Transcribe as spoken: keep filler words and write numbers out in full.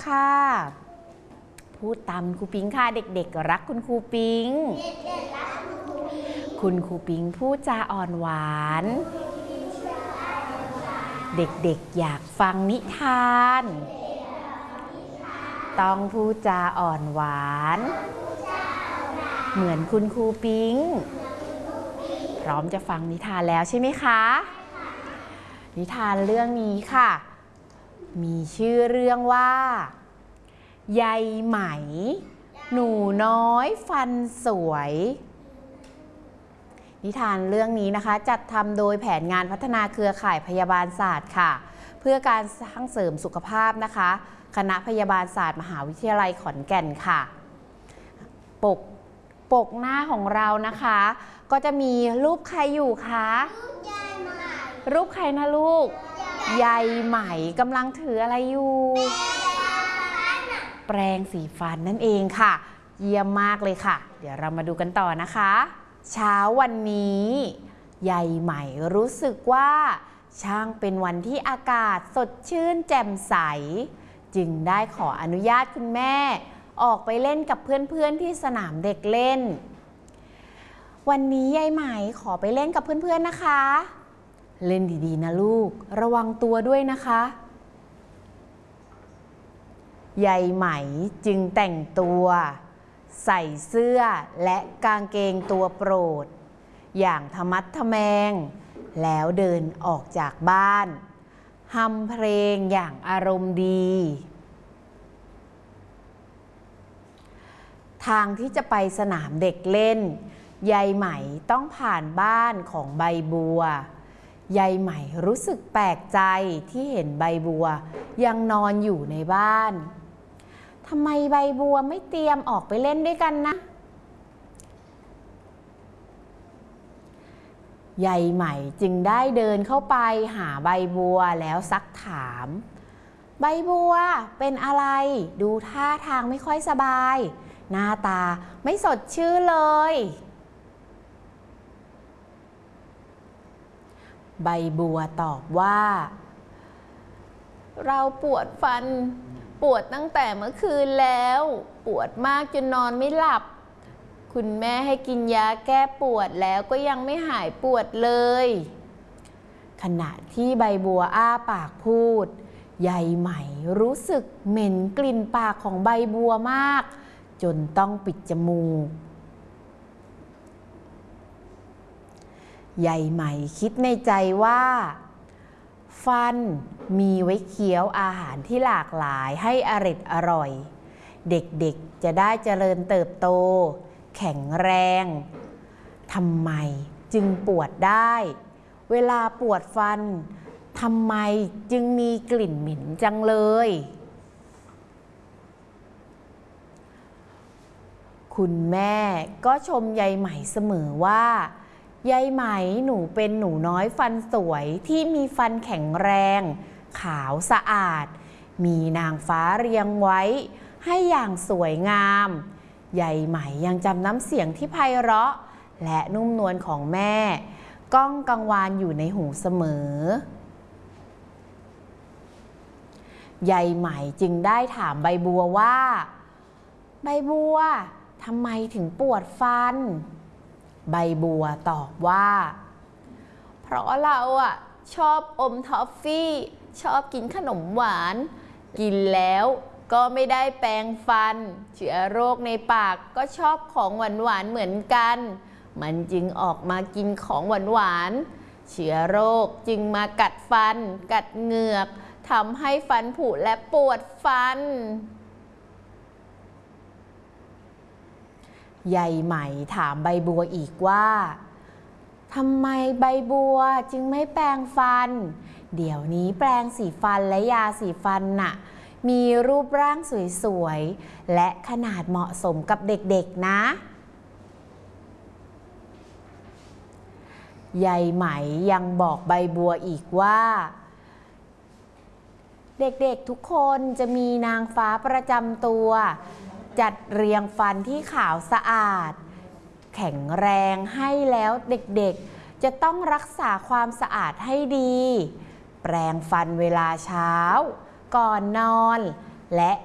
ค่ะพูดตามครูปิงค่ะเด็กๆรักคุณครูปิงคุณครูปิงพูดจาอ่อนหวานเด็กๆอยากฟังนิทานต้องพูดจาอ่อนหวานเหมือนคุณครูปิงพร้อมจะฟังนิทานแล้วใช่ไหมคะนิทานเรื่องนี้ค่ะมีชื่อเรื่องว่าใยไหมหนูน้อยฟันสวยนิทานเรื่องนี้นะคะจัดทำโดยแผนงานพัฒนาเครือข่ายพยาบาลศาสตร์ค่ะเพื่อการสร้างเสริมสุขภาพนะคะคณะพยาบาลศาสตร์มหาวิทยาลัยขอนแก่นค่ะปกปกหน้าของเรานะคะก็จะมีรูปใครอยู่คะรูปใครนะลูกใยไหมกำลังถืออะไรอยู่แปรงสีฟันนั่นเองค่ะเยี่ยมมากเลยค่ะเดี๋ยวเรามาดูกันต่อนะคะเช้าวันนี้ใยไหมรู้สึกว่าช่างเป็นวันที่อากาศสดชื่นแจ่มใสจึงได้ขออนุญาตคุณแม่ออกไปเล่นกับเพื่อนๆที่สนามเด็กเล่นวันนี้ใยไหมขอไปเล่นกับเพื่อนๆนะคะเล่นดีๆนะลูกระวังตัวด้วยนะคะใยไหมจึงแต่งตัวใส่เสื้อและกางเกงตัวโปรดอย่างทะมัดทะแมงแล้วเดินออกจากบ้านฮัมเพลงอย่างอารมณ์ดีทางที่จะไปสนามเด็กเล่นใยไหมต้องผ่านบ้านของใบบัวใยไหมรู้สึกแปลกใจที่เห็นใบบัวยังนอนอยู่ในบ้านทำไมใบบัวไม่เตรียมออกไปเล่นด้วยกันนะใยไหมจึงได้เดินเข้าไปหาใบบัวแล้วซักถามใบบัวเป็นอะไรดูท่าทางไม่ค่อยสบายหน้าตาไม่สดชื่นเลยใบบัวตอบว่าเราปวดฟันปวดตั้งแต่เมื่อคืนแล้วปวดมากจนนอนไม่หลับคุณแม่ให้กินยาแก้ปวดแล้วก็ยังไม่หายปวดเลยขณะที่ใบบัวอ้าปากพูดใยไหมรู้สึกเหม็นกลิ่นปากของใบบัวมากจนต้องปิดจมูกใยไหมคิดในใจว่าฟันมีไว้เคี้ยวอาหารที่หลากหลายให้อร่อยอร่อยเด็กๆจะได้เจริญเติบโตแข็งแรงทำไมจึงปวดได้เวลาปวดฟันทำไมจึงมีกลิ่นเหม็นจังเลยคุณแม่ก็ชมใยไหมเสมอว่าใยไหมหนูเป็นหนูน้อยฟันสวยที่มีฟันแข็งแรงขาวสะอาดมีนางฟ้าเรียงไว้ให้อย่างสวยงามใยไหมยังจำน้ำเสียงที่ไพเราะและนุ่มนวลของแม่ก้องกังวานอยู่ในหูเสมอใยไหมจึงได้ถามใบบัวว่าใบบัวทำไมถึงปวดฟันใบบัวตอบว่าเพราะเราอ่ะชอบอมทอฟฟี่ชอบกินขนมหวานกินแล้วก็ไม่ได้แปรงฟันเชื้อโรคในปากก็ชอบของหวานๆเหมือนกันมันจึงออกมากินของหวานๆเชื้อโรคจึงมากัดฟันกัดเหงือกทำให้ฟันผุและปวดฟันใยไหมถามใบบัวอีกว่าทำไมใบบัวจึงไม่แปรงฟันเดี๋ยวนี้แปรงสีฟันและยาสีฟันน่ะมีรูปร่างสวยๆและขนาดเหมาะสมกับเด็กๆนะใยไหมยังบอกใบบัวอีกว่าเด็กๆทุกคนจะมีนางฟ้าประจำตัวจัดเรียงฟันที่ขาวสะอาดแข็งแรงให้แล้วเด็กๆจะต้องรักษาความสะอาดให้ดีแปรงฟันเวลาเช้าก่อนนอนและ